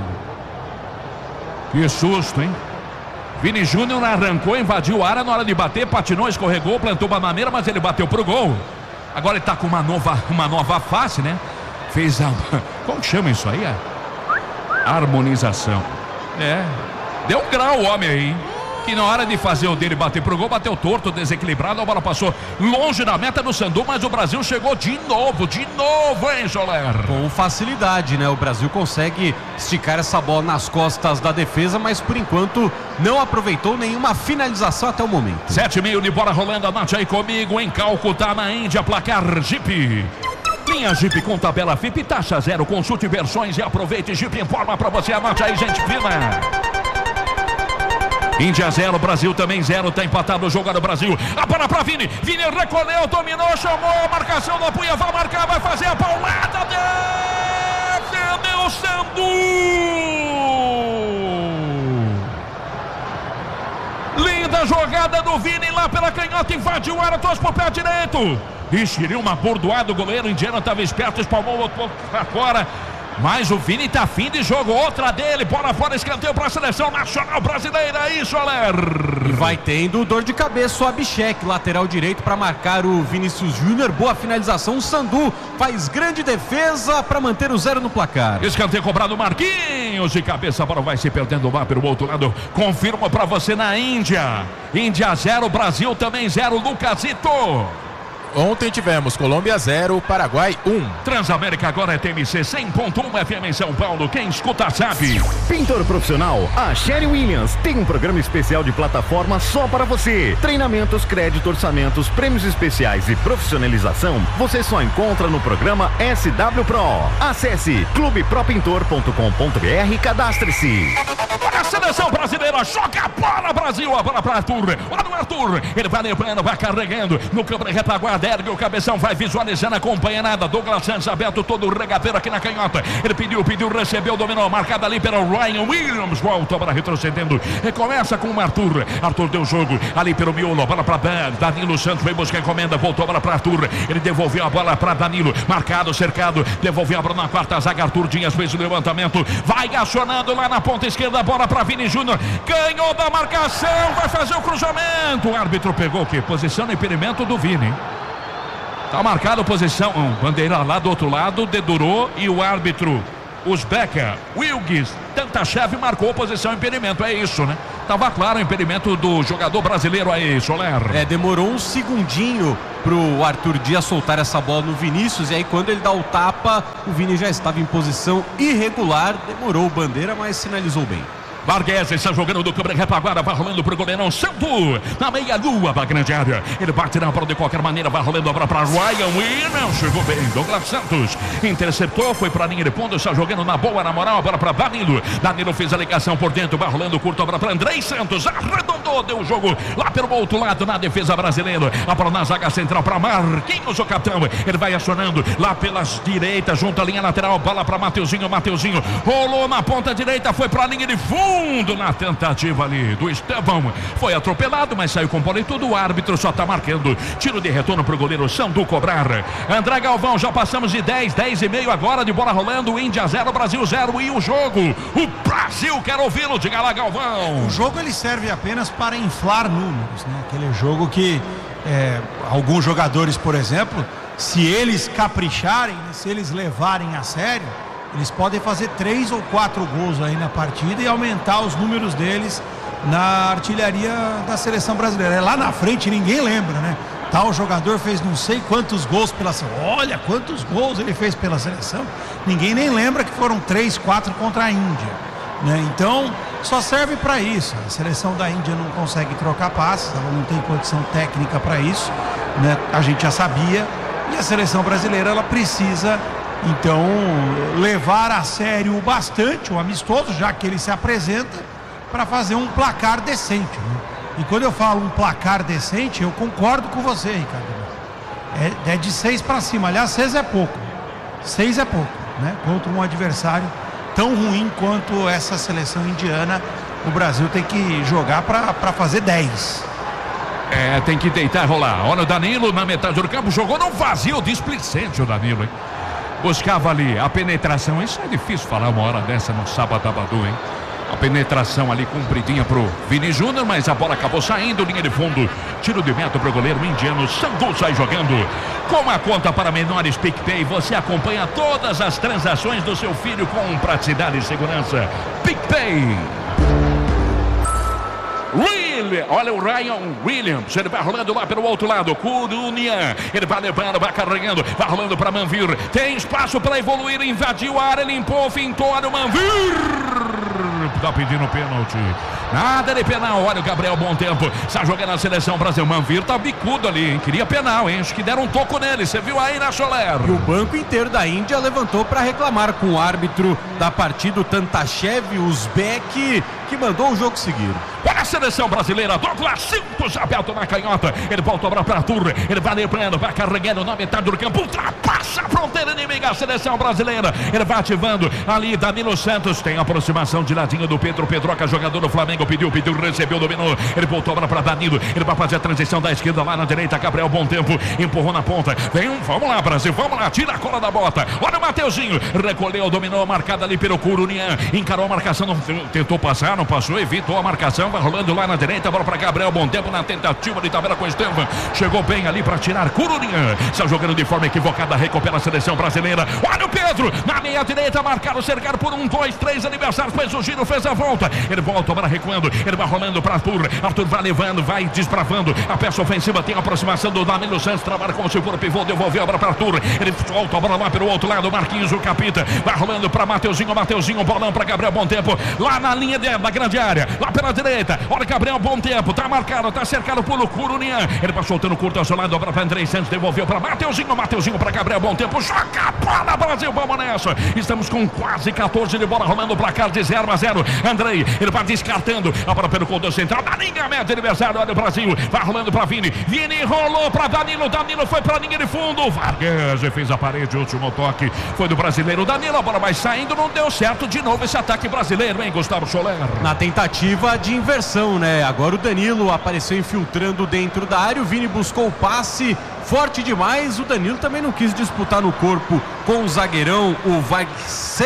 Que susto, hein? Vini Júnior arrancou, invadiu a área na hora de bater, patinou, escorregou, plantou bananeira, mas ele bateu pro gol. Agora ele tá com uma nova face, né? Fez a... Como chama isso aí? Harmonização. Deu um grau o homem aí, que na hora de fazer o dele bater pro gol, bateu torto, desequilibrado, a bola passou longe da meta do Sandu, mas o Brasil chegou de novo, hein, Soler? Com facilidade, né? O Brasil consegue esticar essa bola nas costas da defesa, mas por enquanto não aproveitou nenhuma finalização até o momento. 7h30 de bola rolando, anote aí comigo, em Calcutá, na Índia, placar Jeep. Linha Jeep com tabela FIP, taxa zero, consulte versões e aproveite. Jeep informa pra você, anote aí, gente fina. Índia 0, Brasil também 0, tá empatado o jogo do Brasil. A bola pra Vini, Vini recolheu, dominou, chamou a marcação da Apuia, vai marcar, vai fazer a paulada, defendeu o Sandu. Linda jogada do Vini lá pela canhota, invadiu o área, trouxe pro pé direito. Enxeriu uma bordoada, o goleiro indiano estava esperto, espalmou o outro pra fora. Mas o Vini tá fim de jogo, outra dele, bola fora, escanteio para a seleção nacional brasileira, aí, Soler. E vai tendo dor de cabeça o Abhishek, lateral direito, para marcar o Vinícius Júnior. Boa finalização, o Sandu faz grande defesa para manter o 0 no placar. Escanteio cobrado, Marquinhos de cabeça, a bola vai se perdendo lá pelo outro lado. Confirmo para você na Índia. Índia 0, Brasil também 0, Lucasito. Ontem tivemos Colômbia 0, Paraguai 1. Transamérica agora é TMC 100.1 FM em São Paulo. Quem escuta sabe. Pintor profissional, a Sherwin Williams tem um programa especial de plataforma só para você. Treinamentos, crédito, orçamentos, prêmios especiais e profissionalização você só encontra no programa SW Pro. Acesse clubepropintor.com.br e cadastre-se. A seleção brasileira joga a bola, Brasil, a bola para Arthur. Olha o Arthur, ele vai levando, vai carregando no campo de retaguarda. Ergue o cabeção, vai visualizando, acompanha nada. Douglas Santos aberto, todo o regateiro aqui na canhota. Ele pediu, recebeu, dominou, marcada ali pelo Ryan Williams. Volta para retrocedendo, recomeça com o Arthur. Arthur deu jogo ali pelo miolo, bola para Danilo Santos, foi buscar encomenda, voltou a bola para Arthur. Ele devolveu a bola para Danilo, marcado, cercado, devolveu a bola na quarta zaga. Arthur Dias fez o levantamento, vai acionando lá na ponta esquerda, bola para Vini Júnior, ganhou da marcação, vai fazer o cruzamento. O árbitro pegou o quê? Posição no impedimento do Vini. Tá marcada a posição, bandeira lá do outro lado, dedurou e o árbitro Uzbeka Wilgis Tantashev marcou posição impedimento, é isso, né? Tava claro o impedimento do jogador brasileiro aí, Soler. Demorou um segundinho pro Arthur Dias soltar essa bola no Vinícius, e aí quando ele dá o tapa, o Vini já estava em posição irregular, demorou o bandeira, mas sinalizou bem. Vargas está jogando do câmera repaguada, vai rolando pro goleirão Santo, na meia-lua da grande área. Ele bate na bola de qualquer maneira, vai rolando a bola para Ryan Williams, chegou bem. Douglas Santos interceptou, foi para a linha de fundo, está jogando na boa, na moral, a bola para Danilo. Danilo fez a ligação por dentro, vai rolando curto, a bola para Andrei Santos, arredondou, deu o jogo lá pelo outro lado, na defesa brasileira. A bola na zaga central para Marquinhos, o capitão. Ele vai acionando lá pelas direitas, junto à linha lateral, bola para Mateuzinho. Mateuzinho rolou na ponta direita, foi para a linha de fundo. Na tentativa ali do Estevão, foi atropelado, mas saiu com bola e tudo. O árbitro só tá marcando tiro de retorno pro goleiro Sandu cobrar. André Galvão, já passamos de 10:30 agora de bola rolando. Índia 0, Brasil 0. E o jogo, o Brasil quer ouvi-lo, diga lá, Galvão. O jogo ele serve apenas para inflar números, né? Aquele jogo que alguns jogadores, por exemplo, se eles capricharem, se eles levarem a sério, eles podem fazer 3 ou 4 gols aí na partida e aumentar os números deles na artilharia da seleção brasileira. Lá na frente ninguém lembra, né? Tal jogador fez não sei quantos gols pela seleção. Olha quantos gols ele fez pela seleção. Ninguém nem lembra que foram 3, 4 contra a Índia, né? Então só serve para isso. A seleção da Índia não consegue trocar passes, ela não tem condição técnica para isso, né? A gente já sabia. E a seleção brasileira, ela precisa então levar a sério bastante o amistoso, já que ele se apresenta, para fazer um placar decente, né? E quando eu falo um placar decente, eu concordo com você, Ricardo. É de 6 para cima. Aliás, 6 é pouco. 6 é pouco, né? Contra um adversário tão ruim quanto essa seleção indiana, o Brasil tem que jogar para fazer 10. Tem que deitar e rolar. Olha o Danilo na metade do campo, jogou no vazio, displicente o Danilo, hein? Buscava ali a penetração. Isso é difícil falar uma hora dessa no sábado, hein? A penetração ali compridinha pro Vini Júnior, mas a bola acabou saindo, linha de fundo, tiro de meta pro goleiro indiano. Sandu sai jogando. Com a conta para menores PicPay, você acompanha todas as transações do seu filho com praticidade e segurança. PicPay. Olha o Ryan Williams, ele vai rolando lá pelo outro lado, Curunian, ele vai levando, vai carregando, vai rolando para Manvir, tem espaço para evoluir, invadiu a área, limpou, fintou, olha o Manvir, tá pedindo pênalti, nada de penal. Olha o Gabriel Bom Tempo, está jogando a seleção brasileira. Manvir tá bicudo ali, hein? Queria penal, hein? Acho que deram um toco nele, você viu aí na Soler. E o banco inteiro da Índia levantou para reclamar com o árbitro da partida, o Tantashev Uzbek, que mandou o jogo seguir. Olha a seleção brasileira, Douglas Santos aberto na canhota, ele volta para Arthur, ele vai lembrando, vai carregando na metade do campo, ultrapassa a fronteira inimiga, a seleção brasileira, ele vai ativando ali, Danilo Santos, tem aproximação de ladinho do Pedro Pedroca, jogador do Flamengo, pediu, recebeu, dominou, ele voltou para Danilo, ele vai fazer a transição da esquerda lá na direita, Gabriel Bom Tempo, empurrou na ponta, vamos lá Brasil, vamos lá, tira a cola da bota, olha o Mateuzinho, recolheu, dominou, marcada ali pelo Curunian, encarou a marcação, não, tentou passar, não passou, evitou a marcação, vai rolando lá na direita, bola para Gabriel Bom Tempo na tentativa de tabela com o Estevam, chegou bem ali para tirar Curunian, está jogando de forma equivocada, recupera a seleção brasileira, olha o Pedro, na meia direita, marcado, cercado por 1, 2, 3 adversários, fez o giro, fez a volta, ele volta, para recuando, ele vai rolando para Arthur vai levando, vai desbravando, a peça ofensiva tem a aproximação do Danilo Santos, trabalha como se for pivô, devolveu a bola para Arthur, ele solta a bola lá pelo outro lado, Marquinhos, o capita, vai rolando para Mateuzinho, bolão para Gabriel Bom Tempo, lá na linha da grande área, lá pela direita, olha Gabriel Bom Tempo, tá marcado, tá cercado por Curunian, ele vai soltando curto ao seu lado, para Andrei Santos, devolveu para Mateuzinho para Gabriel Bom Tempo, joga a bola, Brasil, vamos nessa, estamos com quase 14 de bola, rolando o placar de 0-0, Andrei, ele vai descartando, a bola pelo contorno central, da linha média, adversário, olha o Brasil, vai rolando para Vini rolou para Danilo foi para a linha de fundo, Vargas fez a parede, último toque, foi do brasileiro Danilo, a bola vai saindo, não deu certo de novo esse ataque brasileiro, hein, Gustavo Soler? Na tentativa de inversão, né, agora o Danilo apareceu infiltrando dentro da área, o Vini buscou o passe, forte demais, o Danilo também não quis disputar no corpo com o zagueirão, o Vaxé,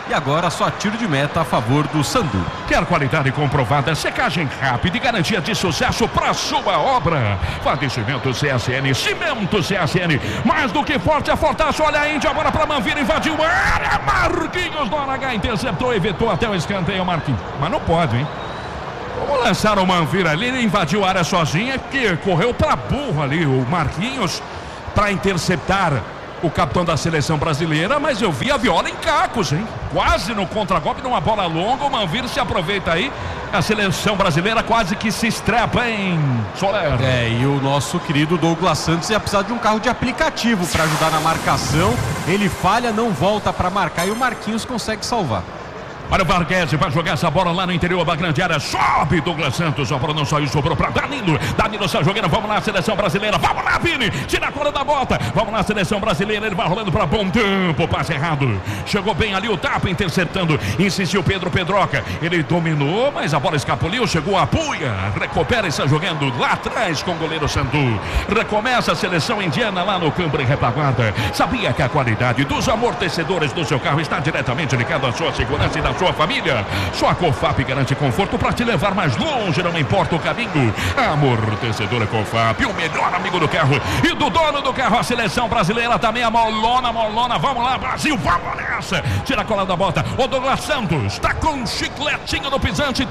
e agora só tiro de meta a favor do Sandu. Quer qualidade comprovada, secagem rápida e garantia de sucesso para sua obra. Fornecimento CSN, Cimento CSN, mais do que forte, é fortaço. Olha a Índia, agora para Manvira, invadiu a área. Marquinhos do H interceptou, evitou até o escanteio, Marquinhos. Mas não pode, hein? Vamos lançar o Manvira ali, ele invadiu a área sozinha, que correu para burro ali, o Marquinhos, para interceptar o capitão da seleção brasileira, mas eu vi a viola em cacos, hein? Quase no contragolpe, numa bola longa, o Manvira se aproveita aí, a seleção brasileira quase que se estrepa, hein, Soler? E o nosso querido Douglas Santos ia precisar de um carro de aplicativo para ajudar na marcação, ele falha, não volta para marcar e o Marquinhos consegue salvar. Olha o Varguese, vai jogar essa bola lá no interior da grande área. Sobe Douglas Santos, a bola não saiu, sobrou para Danilo. Danilo está jogando, vamos lá, seleção brasileira. Vamos lá, Vini, tira a cola da bota. Vamos lá, seleção brasileira, ele vai rolando para bom tempo, passe errado. Chegou bem ali o tapa, interceptando. Insistiu Pedro Pedroca. Ele dominou, mas a bola escapuliu, chegou a Puia. Recupera e está jogando lá atrás com o goleiro Sandu. Recomeça a seleção indiana lá no campo de retaguarda. Sabia que a qualidade dos amortecedores do seu carro está diretamente ligada à sua segurança e da sua família? Só a Cofap garante conforto para te levar mais longe, não importa o caminho. Amortecedora Cofap, o melhor amigo do carro e do dono do carro. A seleção brasileira também, a molona. Vamos lá, Brasil, vamos nessa. Tira a cola da bota. O Douglas Santos tá com um chicletinho no pisante.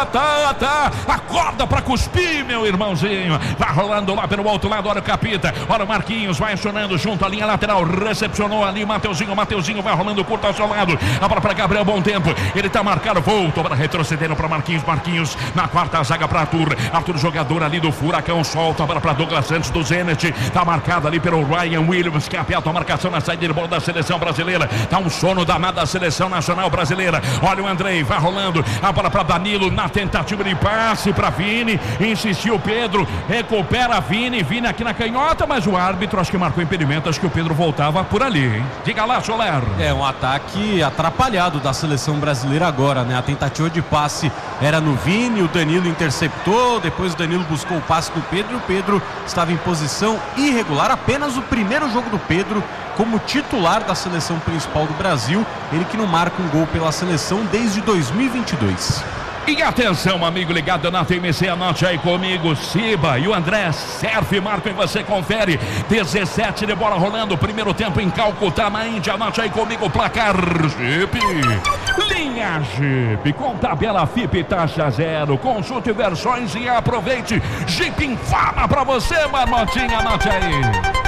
Tá. Acorda pra cuspir, meu irmãozinho. Vai rolando lá pelo outro lado. Olha o Capita, olha o Marquinhos, vai acionando junto à linha lateral. Recepcionou ali Mateuzinho vai rolando curto ao seu lado. A bola pra Gabriel, bom tempo. Ele tá marcado, voltou para retrocedendo para Marquinhos na quarta zaga para Arthur, jogador ali do Furacão, solta a bola para Douglas Santos do Zenit, tá marcado ali pelo Ryan Williams, que aperta a marcação na saída de bola da seleção brasileira. Tá um sono danado da seleção nacional brasileira. Olha o Andrei, vai rolando a bola para Danilo na tentativa de passe para Vini, insistiu Pedro, recupera Vini aqui na canhota, mas o árbitro acho que marcou impedimento, acho que o Pedro voltava por ali, hein? Diga lá, Soler. É um ataque atrapalhado da seleção brasileira agora, né? A tentativa de passe era no Vini, o Danilo interceptou, depois o Danilo buscou o passe do Pedro e o Pedro estava em posição irregular. Apenas o primeiro jogo do Pedro como titular da seleção principal do Brasil, ele que não marca um gol pela seleção desde 2022. E atenção, amigo ligado na TMC, anote aí comigo, Siba e o André Serve, marcam e você confere. 17 de bola rolando, primeiro tempo em Calcutá, na Índia, anote aí comigo, placar Jeep. Linha Jeep, com tabela FIP taxa zero, consulte versões e aproveite. Jeep Infama pra você, Marmotinha, anote aí.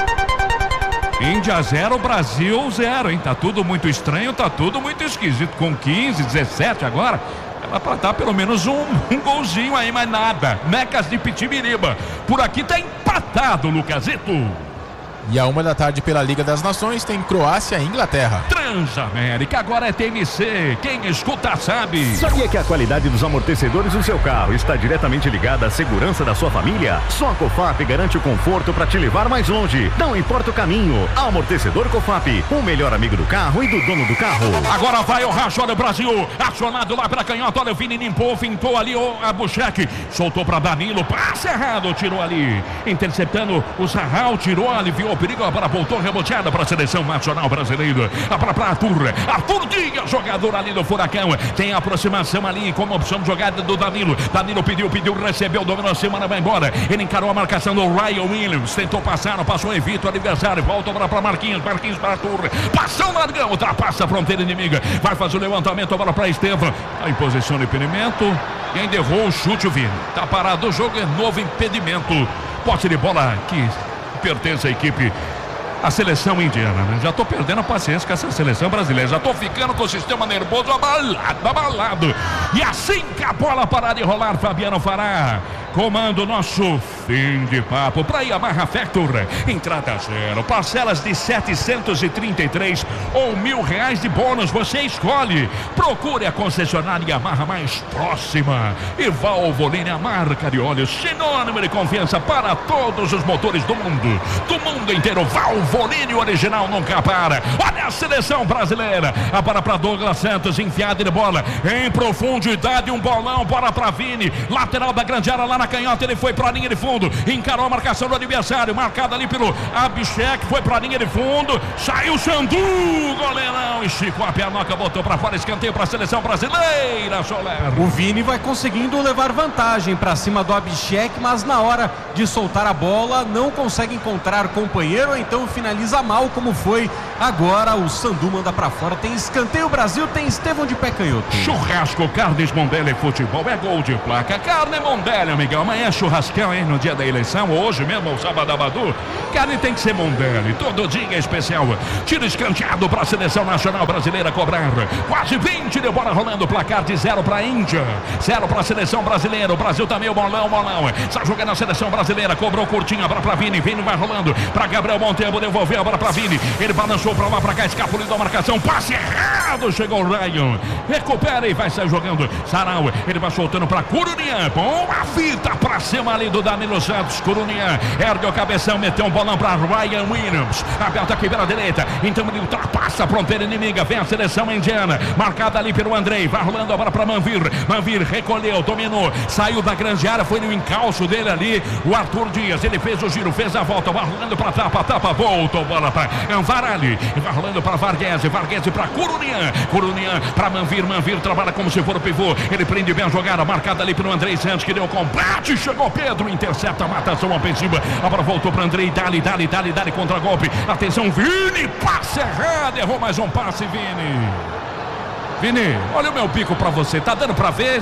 Índia 0, Brasil 0, hein? Tá tudo muito estranho, tá tudo muito esquisito. Com 15, 17 agora. Ela pra dar pelo menos um golzinho aí, mas nada. Mecas de Pitibiriba. Por aqui tá empatado, Lucasito. E à 1h pela Liga das Nações tem Croácia e Inglaterra. Transamérica, agora é TMC. Quem escuta sabe. Sabia que a qualidade dos amortecedores do seu carro está diretamente ligada à segurança da sua família? Só a Cofap garante o conforto para te levar mais longe. Não importa o caminho. Amortecedor Cofap, o melhor amigo do carro e do dono do carro. Agora vai o racho, olha o Brasil. Acionado lá pela canhota, olha o Vini limpou, fintou ali o Abucheque. Soltou para Danilo, passe errado, tirou ali. Interceptando o Sarral, tirou, aliviou o perigo, a bola voltou reboteada para a seleção nacional brasileira. A bola para Arthur Dias, jogador ali do Furacão. Tem aproximação ali como opção de jogada do Danilo. Danilo pediu, recebeu, dominou a semana, vai embora. Ele encarou a marcação do Ryan Williams, tentou passar, não passou, evita o adversário, volta para Marquinhos para Arthur. Passou, largão, ultrapassa a fronteira inimiga. Vai fazer o levantamento, a bola para Estevam. Em posição de impedimento. E ainda errou o chute, o Vini. Tá parado o jogo, é novo impedimento. Posse de bola que pertence à equipe, a seleção indiana, né? Já tô perdendo a paciência com essa seleção brasileira, já tô ficando com o sistema nervoso abalado. E assim que a bola parar de rolar, Fabiano Fará comanda o nosso fim de papo para Yamaha Factor. Entrada zero, parcelas de 733 ou R$1.000 de bônus, você escolhe. Procure a concessionária Yamaha mais próxima. E Valvoline, a marca de óleo sinônimo de confiança para todos os motores do mundo inteiro. Valvoline original nunca para. Olha a seleção brasileira, a bola para Douglas Santos, enfiada de bola em profundidade, um bolão, bola para Vini, lateral da grande área lá na canhota, ele foi para a linha de fundo, encarou a marcação do adversário, marcada ali pelo Abishek, foi para a linha de fundo, saiu Sandu, goleirão, esticou a pernoca, botou pra fora, escanteio pra seleção brasileira, Soler. O Vini vai conseguindo levar vantagem pra cima do Abhishek, mas na hora de soltar a bola não consegue encontrar companheiro, ou então finaliza mal, como foi agora. O Sandu manda pra fora, tem escanteio Brasil, tem Estevão de pé canhoto. Churrasco Carnes Mondelli Futebol, é gol de placa. Carne Mondelli, amigão, amanhã é churrascão, hein, no dia da eleição, hoje mesmo, o sábado abadu. Carne tem que ser Mondelli, todo dia é especial. Tiro escanteado pra seleção nacional brasileira cobrar. Quase 20 de bola rolando, placar de 0 pra Índia, 0 pra seleção brasileira. O Brasil tá meio bolão. Está jogando a seleção brasileira, cobrou curtinho, a bola pra Vini, Vini vai rolando pra Gabriel Monteiro, devolveu a bola pra Vini, ele balançou pra lá, pra cá, escapuliu da marcação, passe errado, chegou o Ryan, recupera e vai sair jogando. Sarau, ele vai soltando pra Curunian, boa fita pra cima ali do Danilo Santos. Curunian ergue o cabeção, meteu um bolão pra Ryan Williams, aberta aqui pela direita, então ele ultrapassa a fronteira inimiga, vem a seleção indiana, marcada ali pelo Andrei, vai rolando a bola pra Manvir, Manvir recolheu, dominou, saiu da grande área, foi no encalço dele ali, o Arthur Dias, ele fez o giro, fez a volta, vai rolando pra tapa, voltou, bola pra Anvarali, vai rolando pra Varghese pra Curunian pra Manvir, trabalha como se for o pivô, ele prende bem a jogada, marcada ali pelo Andrei Santos, que deu o combate, chegou Pedro, intercepta a matação ofensiva, a bola voltou pra Andrei, dali, contra golpe, atenção, Vini, passe errado, errou mais um passe, Vini, olha o meu bico pra você, tá dando pra ver?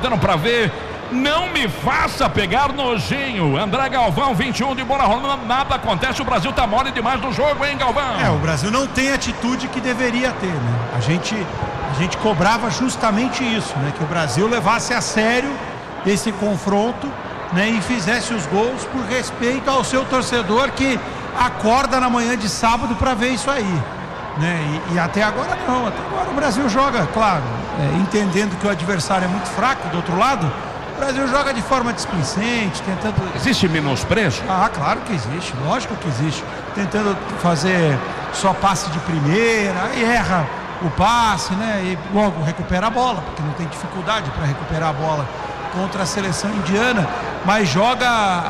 Não me faça pegar nojinho. André Galvão, 21 de bola rolando, nada acontece, o Brasil tá mole demais no jogo, hein, Galvão? O Brasil não tem a atitude que deveria ter, né? A gente cobrava justamente isso, né? Que o Brasil levasse a sério esse confronto, né? E fizesse os gols por respeito ao seu torcedor que acorda na manhã de sábado para ver isso aí, né? E até agora não, até agora o Brasil joga, claro, entendendo que o adversário é muito fraco do outro lado. O Brasil joga de forma displicente, tentando... Existe menosprezo? Claro que existe, lógico que existe. Tentando fazer só passe de primeira, aí erra o passe, né? E logo recupera a bola, porque não tem dificuldade para recuperar a bola contra a seleção indiana, mas joga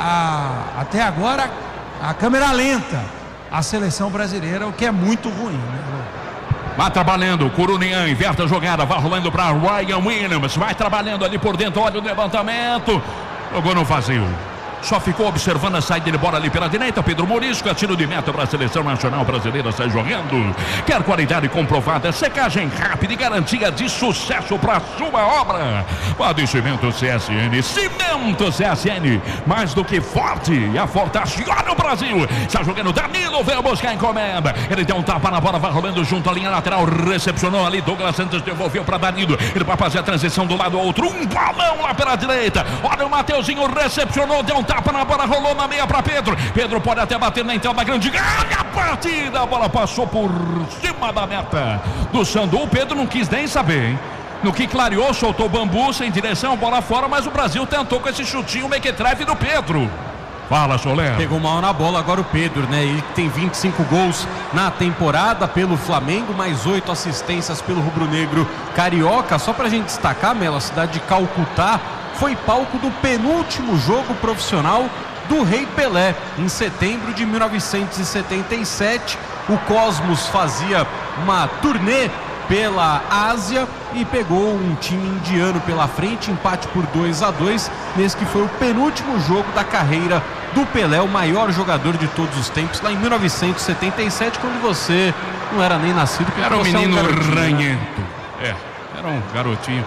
até agora a câmera lenta a seleção brasileira, o que é muito ruim, né? Vai trabalhando, Curunian inverte a jogada, vai rolando para Ryan Williams, vai trabalhando ali por dentro, olha o levantamento, jogou no vazio. Só ficou observando a saída de bola ali pela direita. Pedro Morisco, atiro de meta para a seleção nacional brasileira, sai jogando. Quer qualidade comprovada, secagem rápida e garantia de sucesso para sua obra. Padecimento CSN, Cimento CSN, mais do que forte, e a Fortace, olha o Brasil. Está jogando Danilo, veio buscar a encomenda. Ele deu um tapa na bola, vai rolando junto à linha lateral, recepcionou ali, Douglas Santos devolveu para Danilo. Ele vai fazer a transição do lado ao outro, um balão lá pela direita. Olha o Mateuzinho, recepcionou, deu um tapa na bola, rolou na meia para Pedro. Pedro pode até bater na entrada da grande área. A partida, a bola passou por cima da meta do Sandu. O Pedro não quis nem saber, hein? No que clareou, soltou o bambu sem direção, bola fora, mas o Brasil tentou com esse chutinho mequetrefe do Pedro. Fala, Soler. Pegou mal na bola agora o Pedro, né? Ele tem 25 gols na temporada pelo Flamengo, mais 8 assistências pelo rubro-negro carioca. Só pra gente destacar, Melo, a cidade de Calcutá foi palco do penúltimo jogo profissional do Rei Pelé. Em setembro de 1977, o Cosmos fazia uma turnê pela Ásia e pegou um time indiano pela frente, empate por 2-2, nesse que foi o penúltimo jogo da carreira do Pelé, o maior jogador de todos os tempos, lá em 1977, quando você não era nem nascido. Era um menino ranhento. Era um garotinho.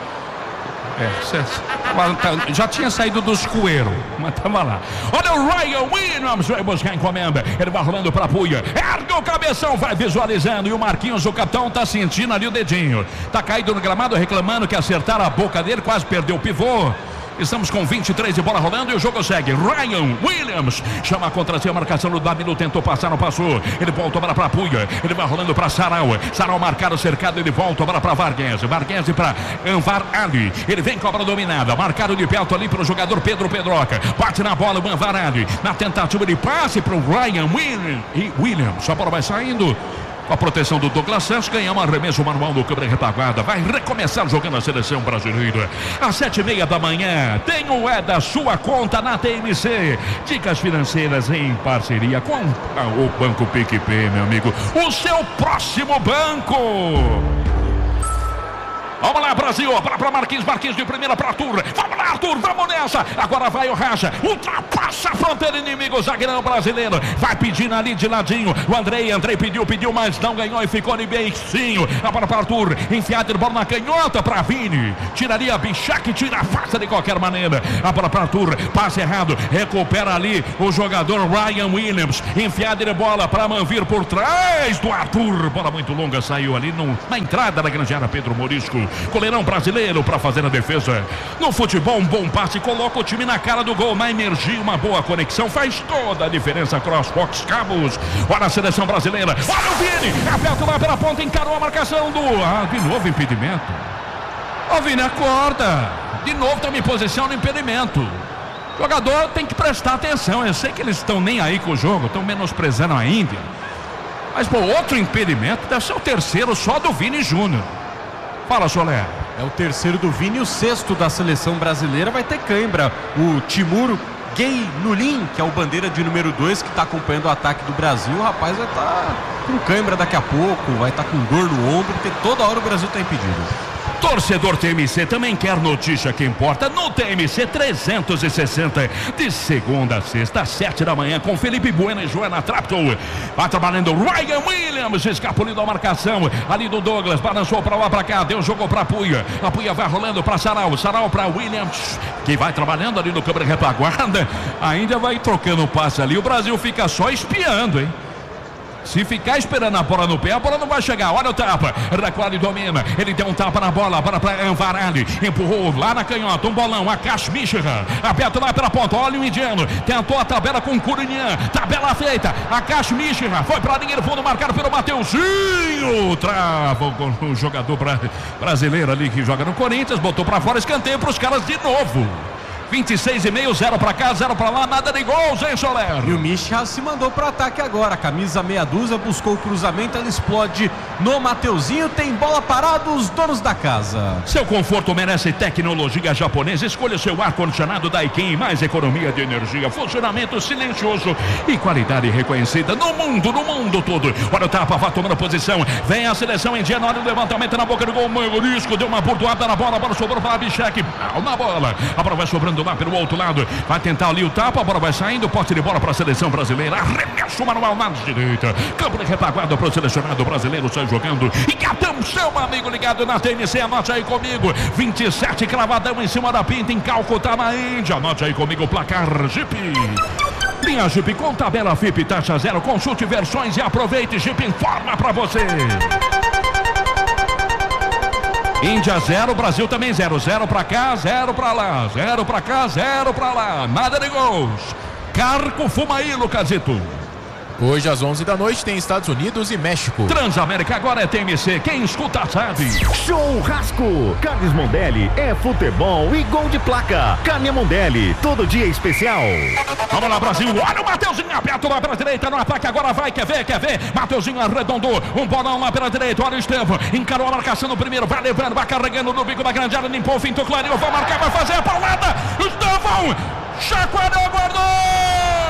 Já tinha saído dos coeiros, mas tava lá. Olha o Ryan Williams, vai buscar a encomenda. Ele vai rolando pra Puia, ergue o cabeção, vai visualizando. E o Marquinhos, o capitão, tá sentindo ali o dedinho. Tá caído no gramado, reclamando que acertaram a boca dele, quase perdeu o pivô. Estamos com 23 de bola rolando e o jogo segue. Ryan Williams chama contra si a marcação do Danilo, tentou passar, não passou. Ele volta a bola para Puia, ele vai rolando para Sarau. Sarau marcado, cercado, ele volta a bola para Varghese. Varghese para Anvar Ali. Ele vem com a bola dominada, marcado de perto ali pelo jogador Pedro Pedroca. Bate na bola o Anvar Ali, na tentativa de passe para o Ryan Williams. A bola vai saindo. Com a proteção do Douglas Santos, ganhamos arremesso manual no câmera retaguarda. Vai recomeçar jogando a seleção brasileira. Às 7h30 da manhã, tem o É da Sua Conta na TMC. Dicas financeiras em parceria com o Banco PicPay, meu amigo. O seu próximo banco. Vamos lá, Brasil, para Marquinhos de primeira para Arthur. Vamos lá, Arthur, vamos nessa. Agora vai o Raja, ultrapassa a fronteira inimigo, zagueirão brasileiro. Vai pedindo ali de ladinho. O Andrei pediu, mas não ganhou e ficou ali beicinho. Agora para Arthur, enfiado de bola na canhota para Vini. Tiraria Bichac, tira a faça de qualquer maneira. Agora para Arthur, passe errado. Recupera ali o jogador Ryan Williams. Enfiado de bola para Manvir por trás do Arthur. Bola muito longa, saiu ali na entrada da grande área, Pedro Morisco. Goleirão brasileiro para fazer a defesa. No futebol, um bom passe coloca o time na cara do gol. Na energia, uma boa conexão faz toda a diferença. Crossbox Cabos. Olha a seleção brasileira. Olha o Vini. Aperta lá pela ponta, encarou a marcação do... de novo impedimento. Ô Vini, acorda. De novo estamos em posição de impedimento. O jogador tem que prestar atenção. Eu sei que eles estão nem aí com o jogo, estão menosprezando a Índia. Mas, pô, outro impedimento deve ser o terceiro só do Vini Júnior. Fala, Solé. É o terceiro do Vini e o sexto da seleção brasileira vai ter cãibra. O Timur Gueynulin, que é o bandeira de número 2, que está acompanhando o ataque do Brasil. O rapaz vai estar com cãibra daqui a pouco, vai estar com dor no ombro, porque toda hora o Brasil está impedido. Torcedor TMC também quer notícia que importa no TMC 360, de segunda a sexta, às 7 da manhã, com Felipe Bueno e Joana Trapto. Vai trabalhando o Ryan Williams, escapulindo a marcação ali do Douglas, balançou pra lá, pra cá, deu jogo pra Puia. A Puia vai rolando pra Sarau pra Williams, que vai trabalhando ali no câmera retaguarda. Ainda vai trocando o passe ali, o Brasil fica só espiando, hein? Se ficar esperando a bola no pé, a bola não vai chegar. Olha o tapa. Recolhe e domina. Ele deu um tapa na bola. Bola para Anvarali. Empurrou lá na canhota. Um bolão. Akash Mishra. Aberto lá pela ponta. Olha o indiano. Tentou a tabela com o Curinian. Tabela feita. Akash Mishra. Foi para a linha de fundo. Marcado pelo Mateuzinho. Trava o jogador brasileiro ali que joga no Corinthians. Botou para fora. Escanteio para os caras de novo. 26,5, 0 pra cá, 0 pra lá, nada de gols, hein, Soler? E o Misha se mandou pro ataque agora, camisa meia dúzia, buscou o cruzamento, ela explode no Mateuzinho, tem bola parada, os donos da casa. Seu conforto merece tecnologia japonesa, escolha seu ar-condicionado Daikin, mais economia de energia, funcionamento silencioso e qualidade reconhecida no mundo todo. Olha o tapa, vai tomando posição, vem a seleção indiana, olha o levantamento na boca do gol, Morisco deu uma bordoada na bola, a bola sobrou para Bichac, na bola, a bola vai sobrando lá pelo outro lado, vai tentar ali o tapa, a bola vai saindo, posse de bola para a seleção brasileira, arremesso manual na direita, campo de retaguarda para o selecionado brasileiro, sai jogando, e atenção, amigo ligado na TNC, anote aí comigo, 27 cravadão em cima da pinta em Calcutá, na Índia, anote aí comigo o placar Jeep. Linha Jeep com tabela FIP taxa zero, consulte versões e aproveite, Jeep informa para você. Índia 0, Brasil também 0, 0 pra cá, 0 pra lá, 0 pra cá, 0 pra lá, nada de gols. Carco fuma aí, Lucasito. Hoje às 11 da noite tem Estados Unidos e México. Transamérica agora é TMC, quem escuta sabe. Churrasco, Carnes Mondelli, é futebol e gol de placa. Carne Mondelli, todo dia especial. Vamos lá, Brasil, olha o Mateuzinho aberto lá pela direita, no ataque agora vai, quer ver, Mateuzinho arredondou, um bolão lá pela direita, olha o Estevão, encarou a marcação no primeiro, vai levando, vai carregando no bico da grande área, limpou, fintou, clareou, vai marcar, vai fazer a paulada, Estevão, chacoalhou, guardou.